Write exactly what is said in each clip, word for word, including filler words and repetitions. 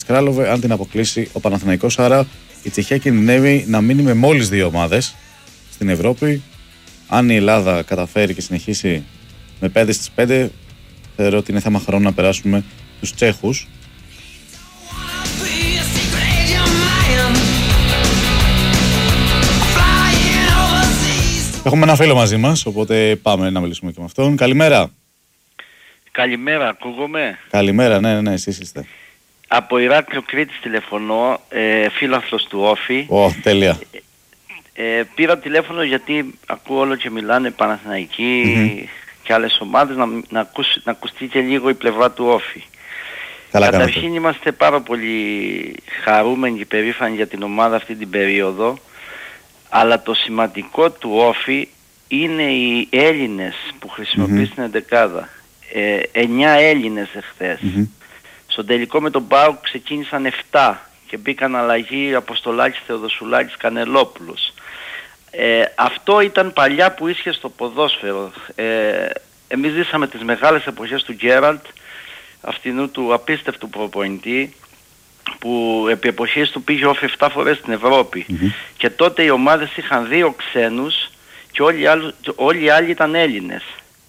Κράλοβε αν την αποκλείσει ο Παναθηναϊκός. Άρα η Τσεχία κινδυνεύει να μείνει με μόλις δύο ομάδες στην Ευρώπη. Αν η Ελλάδα καταφέρει και συνεχίσει με πέντε στις πέντε, θεωρώ ότι είναι θέμα χρόνου να περάσουμε τους Τσέχους. Έχουμε ένα φίλο μαζί μας, οπότε πάμε να μιλήσουμε και με αυτόν. Καλημέρα. Καλημέρα, ακούγομαι. Καλημέρα, ναι, ναι, ναι, εσείς είστε. Από Ηράκλειο Κρήτης τηλεφωνώ, ε, φίλαθλος του Όφη. Ω, oh, τέλεια. Ε, ε, πήρα τηλέφωνο γιατί ακούω όλο και μιλάνε Παναθηναϊκοί mm-hmm. και άλλες ομάδες, να, να, ακούσει, να ακουστεί και λίγο η πλευρά του Όφη. Καλά, καταρχήν κάνετε. Είμαστε πάρα πολύ χαρούμενοι και περήφανοι για την ομάδα αυτή την περίοδο, αλλά το σημαντικό του Όφη είναι οι Έλληνες που χρησιμοποιεί mm-hmm. στην εντεκάδα. Ε, εννιά Έλληνες εχθές. Mm-hmm. Στον τελικό με τον ΠΑΟΚ ξεκίνησαν επτά και μπήκαν αλλαγή Αποστολάκης, Θεοδοσουλάκης, Κανελόπουλος. Ε, αυτό ήταν παλιά που ίσχυε στο ποδόσφαιρο. Ε, εμείς ζήσαμε τις μεγάλες εποχές του Γκέραλτ, αυτινού του απίστευτου προπονητή, που επί εποχής του πήγε Όφη επτά φορές στην Ευρώπη. Mm-hmm. Και τότε οι ομάδες είχαν δύο ξένους και όλοι οι άλλοι, όλοι οι άλλοι ήταν Έλληνες.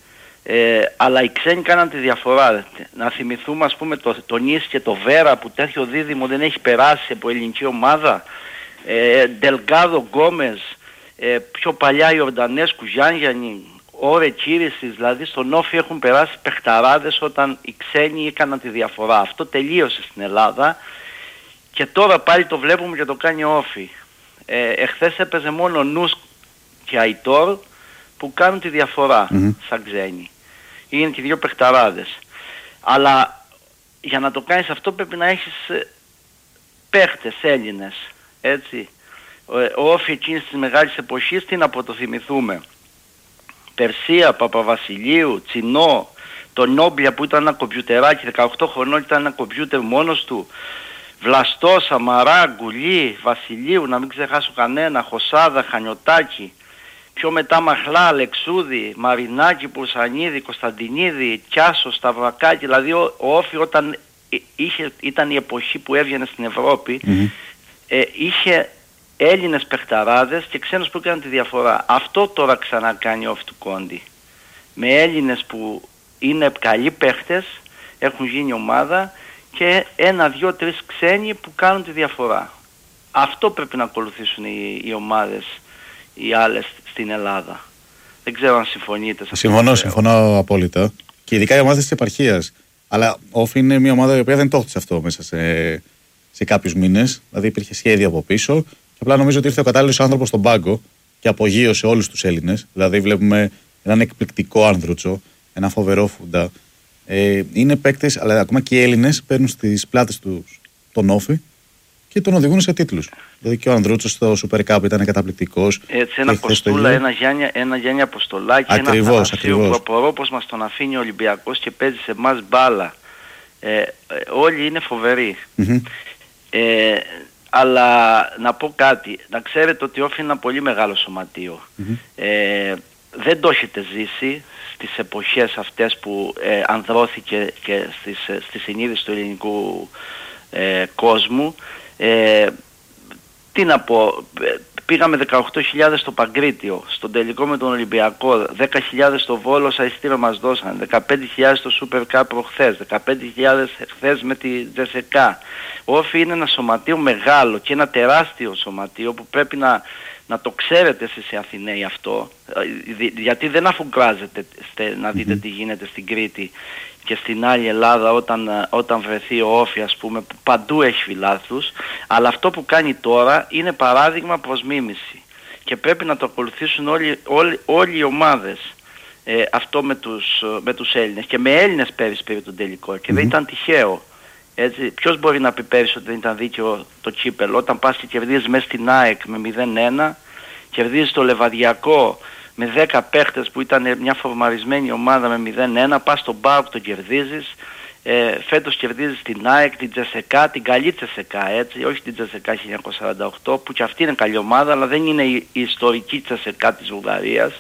Ε, αλλά οι ξένοι κάναν τη διαφορά. Να θυμηθούμε ας πούμε το, το Νις και το Βέρα που τέτοιο δίδυμο δεν έχει περάσει από ελληνική ομάδα. ε, Ντελγκάδο, Γκόμες, ε, πιο παλιά η Ορντανέσκου, Γιάννη, Ωρε Κύρισης. Δηλαδή στον Όφη έχουν περάσει παιχταράδες όταν οι ξένοι έκαναν τη διαφορά. Αυτό τελείωσε στην Ελλάδα και τώρα πάλι το βλέπουμε και το κάνει ο Όφη. ε, Εχθές έπαιζε μόνο Νους και Αϊτόρ που κάνουν τη διαφορά mm-hmm. σαν ξένοι. Είναι και δύο παιχταράδες. Αλλά για να το κάνεις αυτό πρέπει να έχεις παίχτες Έλληνες. Έτσι. Ο Όφη εκείνης της μεγάλης εποχής, τι να αποτοθυμηθούμε. Περσία, Παπαβασιλείου, Τσινό, τον Νόμπλια που ήταν ένα κομπιουτεράκι, δεκαοκτώ χρονών ήταν ένα κομπιούτερ μόνος του. Βλαστό, Σαμαρά, Γκουλή, Βασιλείου, να μην ξεχάσω κανένα, Χωσάδα, Χανιωτάκη. Πιο μετά Μαχλά, Αλεξούδη, Μαρινάκη, Πουρσανίδη, Κωνσταντινίδη, Κιάσο, Σταυρακάκη. Δηλαδή ο, ο Όφη όταν είχε, ήταν η εποχή που έβγαινε στην Ευρώπη, mm-hmm. ε, είχε Έλληνες παιχταράδες και ξένους που έκαναν τη διαφορά. Αυτό τώρα ξανακάνει ο Όφη του Κόντι. Με Έλληνες που είναι καλοί παίχτες, έχουν γίνει ομάδα και ένα, δύο, τρεις ξένοι που κάνουν τη διαφορά. Αυτό πρέπει να ακολουθήσουν οι, οι ομάδες οι άλλες στην Ελλάδα. Δεν ξέρω αν συμφωνείτε. Συμφωνώ, συμφωνώ απόλυτα. Και ειδικά οι ομάδες της επαρχίας. Αλλά Όφη είναι μια ομάδα η οποία δεν το έχτισε αυτό μέσα σε, σε κάποιους μήνες. Δηλαδή υπήρχε σχέδιο από πίσω. Και απλά νομίζω ότι ήρθε ο κατάλληλος άνθρωπος στον πάγκο και απογείωσε όλους τους Έλληνες. Δηλαδή βλέπουμε έναν εκπληκτικό Άνδρουτσο, ένα φοβερό Φούντα. Ε, είναι παίκτες, αλλά ακόμα και οι Έλληνες παίρνουν στις πλάτες τους τον Όφη και τον οδηγούν σε τίτλους. Δηλαδή και ο Ανδρούτσος στο Super Cup ήταν καταπληκτικός. Έτσι, ένα Κοστούλα, ένα Γιάννη, ένα Γιάννη Αποστολάκη, ακριβώς, ένα Θανασίου που απορώ πως μας τον αφήνει ο Ολυμπιακός και παίζει σε εμάς μπάλα. Ε, ε, όλοι είναι φοβεροί. Mm-hmm. Ε, αλλά να πω κάτι, να ξέρετε ότι Όφη είναι ένα πολύ μεγάλο σωματείο. Mm-hmm. Ε, δεν το έχετε ζήσει στις εποχές αυτές που ε, ανδρώθηκε και στις, στη συνείδηση του ελληνικού ε, κόσμου. Ε, τι να πω, πήγαμε δεκαοκτώ χιλιάδες στο Παγκρίτιο, στον τελικό με τον Ολυμπιακό, δέκα χιλιάδες στο Βόλο, σαν εισιτήριο μας δώσαν, δεκαπέντε χιλιάδες στο Super Cup προχθές, δεκαπέντε χιλιάδες χθες με τη Τζεσεκά. Ο Όφη είναι ένα σωματείο μεγάλο και ένα τεράστιο σωματείο που πρέπει να, να το ξέρετε εσείς οι Αθηναίοι αυτό, γιατί δεν αφουγκράζετε να δείτε mm-hmm. τι γίνεται στην Κρήτη και στην άλλη Ελλάδα όταν, όταν βρεθεί ο Όφη, ας πούμε, που παντού έχει φιλάθλους, αλλά αυτό που κάνει τώρα είναι παράδειγμα προς μίμηση και πρέπει να το ακολουθήσουν όλοι, όλοι, όλοι οι ομάδες, ε, αυτό με τους, με τους Έλληνες. Και με Έλληνες πέρυσι πήρε τον τελικό και mm-hmm. δεν ήταν τυχαίο. Έτσι, ποιος μπορεί να πει πέρυσι ότι δεν ήταν δίκαιο το κύπελο? Όταν πας και κερδίζεις μέσα στην ΑΕΚ με μηδέν ένα, κερδίζεις το Λεβαδιακό με δέκα παίχτες που ήταν μια φορμαρισμένη ομάδα με μηδέν ένα, πας στον ΠΑΟΚ, το κερδίζεις. Ε, φέτος κερδίζεις την ΑΕΚ, την Τζεσεκά, την καλή Τζεσεκά, έτσι, όχι την Τζεσεκά χίλια εννιακόσια σαράντα οκτώ που και αυτή είναι καλή ομάδα, αλλά δεν είναι η, η ιστορική Τζεσεκά της Βουλγαρίας.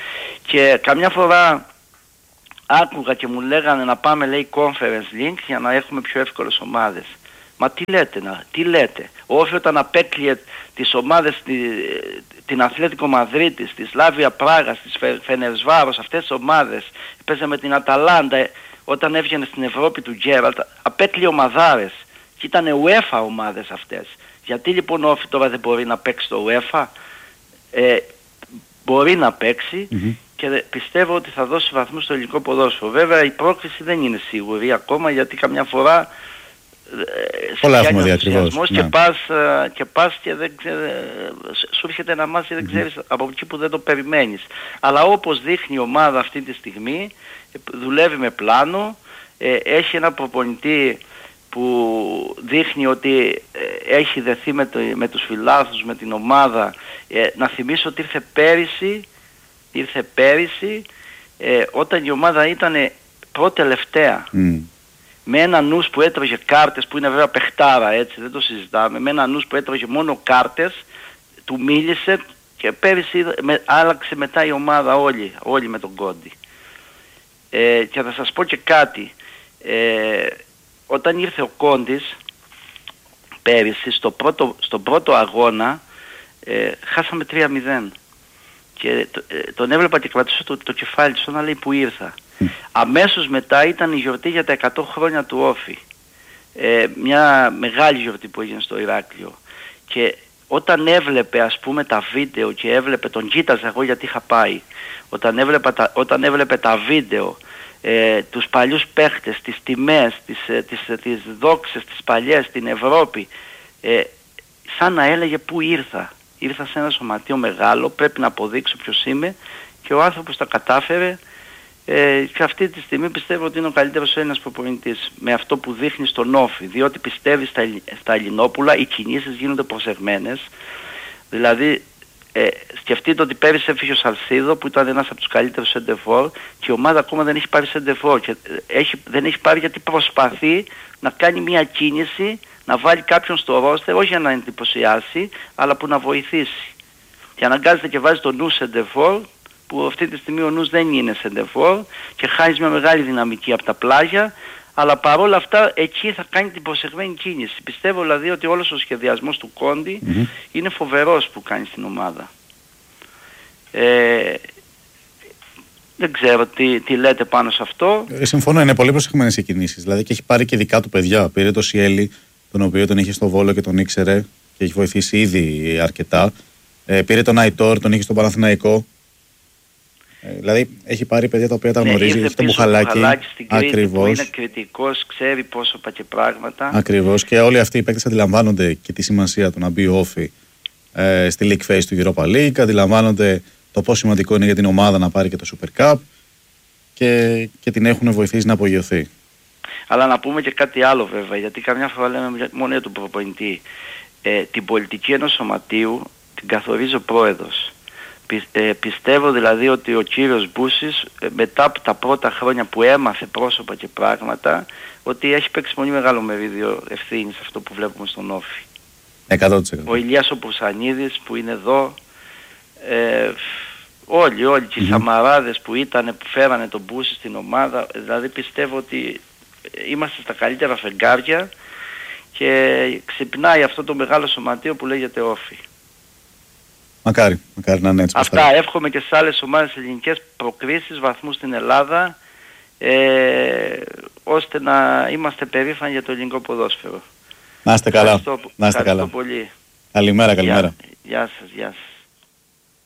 Και καμιά φορά άκουγα και μου λέγανε να πάμε, λέει, Conference League για να έχουμε πιο εύκολες ομάδες. Μα τι λέτε, να, τι λέτε. Ο Όφη όταν απέκλειε τις ομάδες, τη, την Αθλέτικο Μαδρίτης, τη Σλάβια Πράγας, της Φε, Φενερσβάρος, αυτές τις ομάδες, παίζε με την Αταλάντα, όταν έβγαινε στην Ευρώπη του Γκέραλτ, απέκλειε ομαδάρες. Και ήταν UEFA ομάδες αυτές. Γιατί λοιπόν ο Όφη τώρα δεν μπορεί να παίξει το UEFA? Ε, μπορεί να παίξει mm-hmm. και πιστεύω ότι θα δώσει βαθμούς στο ελληνικό ποδόσφαιρο. Βέβαια η πρόκληση δεν είναι σίγουρη ακόμα, γιατί καμιά φορά πολλά έχουμε δει ακριβώς. Και, ναι. πας, και πας και δεν ξε... σου έρχεται ένα μάτι και δεν ξέρεις mm-hmm. από εκεί που δεν το περιμένεις. Αλλά όπως δείχνει η ομάδα αυτή τη στιγμή, δουλεύει με πλάνο, ε, έχει ένα προπονητή που δείχνει ότι ε, έχει δεθεί με, το, με τους φιλάθλους, με την ομάδα. Ε, να θυμίσω ότι ήρθε πέρυσι, ήρθε πέρυσι ε, όταν η ομάδα ήταν πρώτη-τελευταία. Mm. Με ένα νους που έτρωγε κάρτες, που είναι βέβαια παιχτάρα, έτσι, δεν το συζητάμε, με ένα νους που έτρωγε μόνο κάρτες, του μίλησε και πέρυσι με, άλλαξε μετά η ομάδα όλη, όλη με τον Κόντι. Ε, και θα σας πω και κάτι. Ε, όταν ήρθε ο Κόντις πέρυσι, στο πρώτο, στον πρώτο αγώνα, ε, χάσαμε τρία μηδέν. Και το, ε, τον έβλεπα και κρατούσε το, το κεφάλι του, να λέει που ήρθα. Mm. Αμέσως μετά ήταν η γιορτή για τα εκατό χρόνια του Όφη. Ε, μια μεγάλη γιορτή που έγινε στο Ηράκλειο. Και όταν έβλεπε ας πούμε τα βίντεο και έβλεπε, τον κοίταζα εγώ γιατί είχα πάει, όταν έβλεπε τα, όταν έβλεπε τα βίντεο, ε, τους παλιούς παίχτες, τις τιμές, τις, ε, τις, ε, τις δόξες, τις παλιές στην Ευρώπη, ε, σαν να έλεγε πού ήρθα. Ήρθα σε ένα σωματείο μεγάλο, πρέπει να αποδείξω ποιος είμαι, και ο άνθρωπος τα κατάφερε. Ε, και αυτή τη στιγμή πιστεύω ότι είναι ο καλύτερος Έλληνας προπονητής με αυτό που δείχνει στον Όφη, διότι πιστεύει στα, στα Ελληνόπουλα, οι κινήσεις γίνονται προσεγμένες. Δηλαδή ε, σκεφτείτε ότι πέρυσι έφυγε ο Σαλσίδο που ήταν ένας από τους καλύτερους σεντεφόρ και η ομάδα ακόμα δεν έχει πάρει σεντεφόρ και έχει, δεν έχει πάρει γιατί προσπαθεί να κάνει μια κίνηση, να βάλει κάποιον στο ρόστερ, όχι για να εντυπωσιάσει αλλά που να βοηθήσει, και αναγκάζεται και βάζει τον νου σεντεφόρ, που αυτή τη στιγμή ο νους δεν είναι σεντεφόρ και χάνεις μια μεγάλη δυναμική από τα πλάγια, αλλά παρόλα αυτά εκεί θα κάνει την προσεγμένη κίνηση. Πιστεύω δηλαδή ότι όλος ο σχεδιασμός του Κόντι mm-hmm. είναι φοβερός που κάνει στην ομάδα. Ε, δεν ξέρω τι, τι λέτε πάνω σε αυτό. Ε, συμφωνώ, είναι πολύ προσεγμένες οι κινήσεις. Δηλαδή και έχει πάρει και δικά του παιδιά. Πήρε το Σιέλι, τον οποίο τον είχε στο Βόλο και τον ήξερε και έχει βοηθήσει ήδη αρκετά. Ε, πήρε τον Αϊτόρ, τον είχε στο Παναθηναϊκό. Ε, δηλαδή έχει πάρει παιδιά τα οποία τα γνωρίζει, ναι, έχει το Μπουχαλάκι, ακριβώς. Που είναι κριτικός, ξέρει πόσο και πράγματα. Ακριβώς, και όλοι αυτοί οι παίκτες αντιλαμβάνονται και τη σημασία του να μπει ο Όφη ε, στη League Phase του Europa League, αντιλαμβάνονται το πόσο σημαντικό είναι για την ομάδα να πάρει και το Super Cup και, και την έχουν βοηθήσει να απογειωθεί. Αλλά να πούμε και κάτι άλλο βέβαια, γιατί καμιά φορά λέμε μόνο για τον προπονητή. Ε, την πολιτική ενός σωματείου την καθορίζει ο πρόεδρος. Ε, πιστεύω δηλαδή ότι ο κύριος Μπούσης ε, μετά από τα πρώτα χρόνια που έμαθε πρόσωπα και πράγματα, ότι έχει παίξει πολύ μεγάλο μερίδιο ευθύνη σε αυτό που βλέπουμε στον Όφη. εκατό τοις εκατό. Ο Ηλιάς ο Πουρσανίδης που είναι εδώ, ε, όλοι, όλοι και οι mm-hmm. Σαμαράδες που ήταν, που φέρανε τον Μπούση στην ομάδα, δηλαδή πιστεύω ότι είμαστε στα καλύτερα φεγγάρια και ξυπνάει αυτό το μεγάλο σωματείο που λέγεται Όφη. Μακάρι, μακάρι να είναι έτσι. Αυτά παστά. Εύχομαι και σε άλλες ομάδες ελληνικές προκρίσεις, βαθμούς στην Ελλάδα, ε, ώστε να είμαστε περήφανοι για το ελληνικό ποδόσφαιρο. Να είστε καλά. Ευχαριστώ, να είστε ευχαριστώ καλά. πολύ. Καλημέρα, καλημέρα. Γεια, γεια σας, γεια σας.